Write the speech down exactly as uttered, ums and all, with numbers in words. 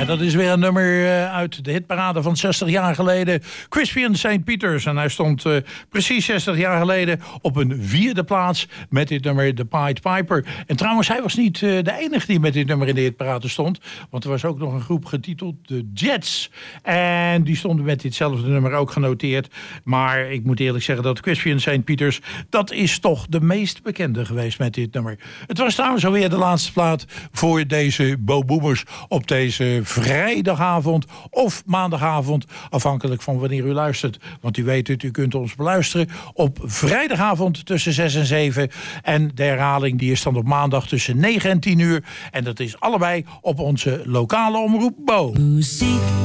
dat is weer een nummer uh, uit de hitparade van zestig jaar geleden. Crispian Saint Peters. En hij stond uh, precies zestig jaar geleden op een vierde plaats met dit nummer The Pied Piper. En trouwens, hij was niet uh, de enige die met dit nummer in de hitparade stond. Want er was ook nog een groep getiteld The Jets. En die stonden met ditzelfde nummer ook genoteerd. Maar ik moet eerlijk zeggen dat Crispian Saint Peters, dat is toch de meest bekende geweest met dit nummer. Het was trouwens alweer de laatste plaat voor deze Bo Boomers op deze vrijdagavond of maandagavond, afhankelijk van wanneer u luistert. Want u weet het, u kunt ons beluisteren op vrijdagavond tussen zes en zeven. En de herhaling die is dan op maandag tussen negen en tien uur. En dat is allebei op onze lokale omroep Bo. Muziek